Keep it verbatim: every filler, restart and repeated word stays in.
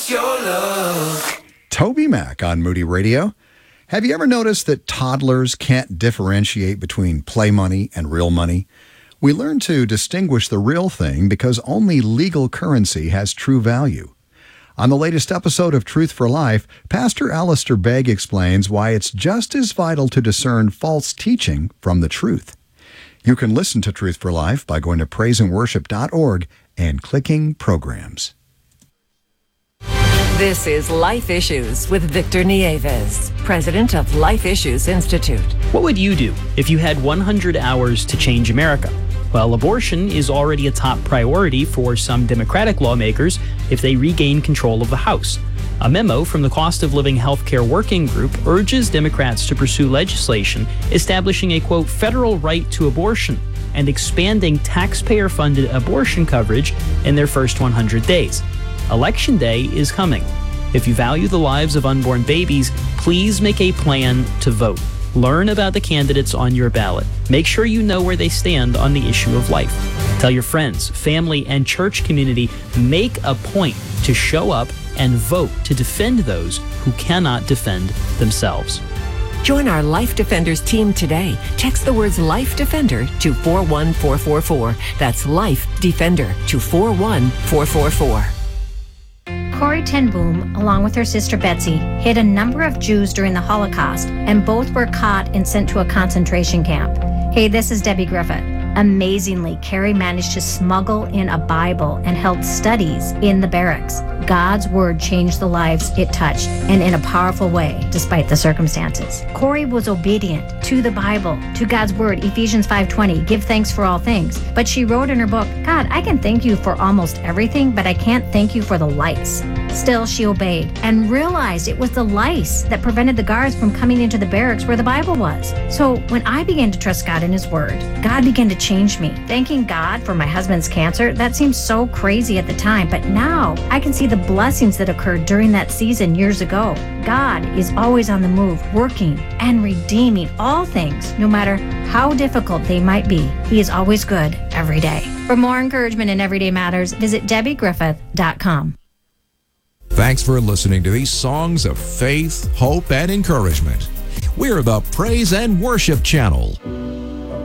It's your love. Toby Mac on Moody Radio. Have you ever noticed that toddlers can't differentiate between play money and real money? We learn to distinguish the real thing because only legal currency has true value. On the latest episode of Truth for Life, Pastor Alistair Begg explains why it's just as vital to discern false teaching from the truth. You can listen to Truth for Life by going to praise and worship dot org and clicking Programs. This is Life Issues with Victor Nieves, president of Life Issues Institute. What would you do if you had one hundred hours to change America? Well, abortion is already a top priority for some Democratic lawmakers if they regain control of the House. A memo from the Cost of Living Healthcare Working Group urges Democrats to pursue legislation establishing a, quote, federal right to abortion and expanding taxpayer-funded abortion coverage in their first one hundred days. Election Day is coming. If you value the lives of unborn babies, please make a plan to vote. Learn about the candidates on your ballot. Make sure you know where they stand on the issue of life. Tell your friends, family, and church community, make a point to show up and vote to defend those who cannot defend themselves. Join our Life Defenders team today. Text the words Life Defender to four one four four four. That's Life Defender to four one four four four. Corrie ten Boom, along with her sister Betsy, hid a number of Jews during the Holocaust, and both were caught and sent to a concentration camp. Hey, this is Debbie Griffith. Amazingly, Carrie managed to smuggle in a Bible and held studies in the barracks. God's word changed the lives it touched, and in a powerful way, despite the circumstances. Corrie was obedient to the Bible, to God's word, Ephesians five twenty, give thanks for all things. But she wrote in her book, God, I can thank you for almost everything, but I can't thank you for the lice. Still, she obeyed and realized it was the lice that prevented the guards from coming into the barracks where the Bible was. So when I began to trust God in His word, God began to change me. Thanking God for my husband's cancer, that seemed so crazy at the time, but now I can see the blessings that occurred during that season years ago. God is always on the move, working and redeeming all things, no matter how difficult they might be. He is always good every day. For more encouragement in Everyday Matters, visit debbie griffith dot com. Thanks for listening to these songs of faith, hope, and encouragement. We're the Praise and Worship Channel.